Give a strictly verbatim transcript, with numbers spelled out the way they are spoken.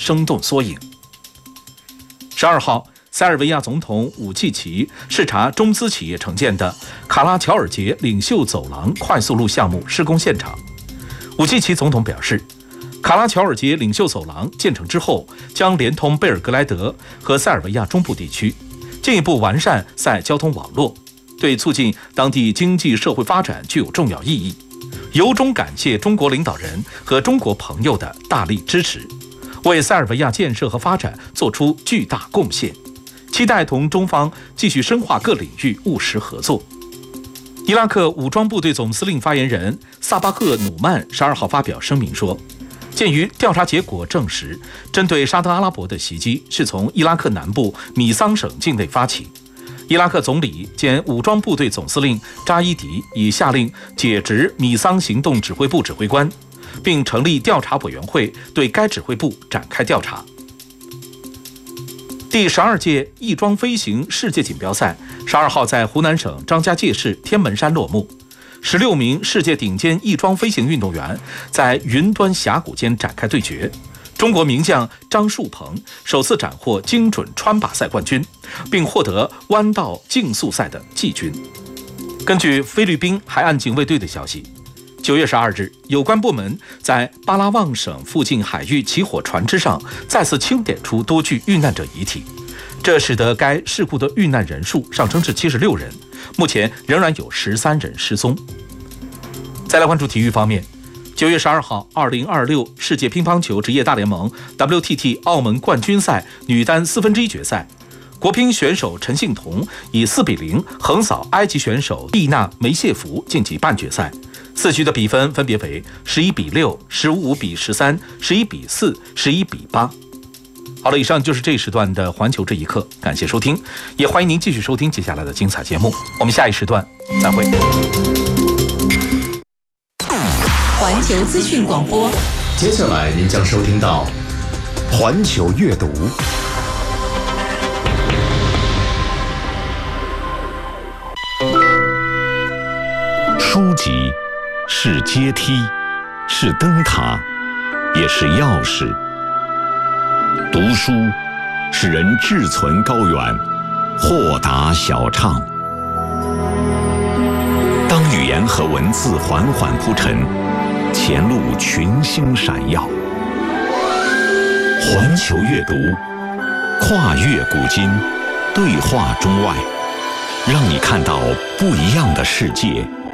生动缩影。十二号，塞尔维亚总统武契奇视察中资企业承建的卡拉乔尔捷领袖走廊快速路项目施工现场。武契奇总统表示，卡拉乔尔捷领袖走廊建成之后，将连通贝尔格莱德和塞尔维亚中部地区，进一步完善塞交通网络，对促进当地经济社会发展具有重要意义。由衷感谢中国领导人和中国朋友的大力支持，为塞尔维亚建设和发展做出巨大贡献，期待同中方继续深化各领域务实合作。伊拉克武装部队总司令发言人萨巴赫努曼十二号发表声明说，鉴于调查结果证实，针对沙特阿拉伯的袭击是从伊拉克南部米桑省境内发起，伊拉克总理兼武装部队总司令扎伊迪已下令解职米桑行动指挥部指挥官，并成立调查委员会对该指挥部展开调查。第十二届翼装飞行世界锦标赛十二号在湖南省张家界市天门山落幕，十六名世界顶尖翼装飞行运动员在云端峡谷间展开对决。中国名将张树鹏首次斩获精准穿靶赛冠军，并获得弯道竞速赛的季军。根据菲律宾海岸警卫队的消息，九月十二日，有关部门在巴拉望省附近海域起火船只上再次清点出多具遇难者遗体，这使得该事故的遇难人数上升至七十六人，目前仍然有十三人失踪。再来关注体育方面，九月十二号，二零二六世界乒乓球职业大联盟 W T T 澳门冠军赛女单四分之一决赛，国乒选手陈幸同以四比零横扫埃及选手蒂娜梅谢弗晋级半决赛。四局的比分分别为十一比六、十五比十三、十一比四、十一比八。好了，以上就是这一时段的环球这一刻，感谢收听，也欢迎您继续收听接下来的精彩节目。我们下一时段再会。 环球资讯广播， 接下来您将收听到环球阅读。书籍是阶梯，是灯塔，也是钥匙。读书使人志存高远，豁达小畅。当语言和文字缓缓铺陈，前路群星闪耀。环球阅读，跨越古今，对话中外，让你看到不一样的世界。